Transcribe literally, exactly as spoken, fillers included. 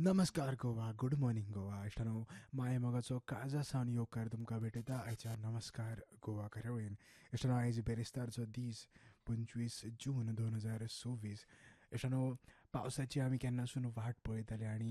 नमस्कार Goa, good morning Goa. इश्टानो, माय मोगाचो काळजा सावन येवकार तुमकां भेटयता आयच्या नमस्कार गोवा कार्यावळीन. इश्टानो, आयज बेरेस्तारचो दीस पंचवीस जून दोन हजार सव्वीस. इश्टानो, पावसाची आमी केन्नासून वाट पळयताले आनी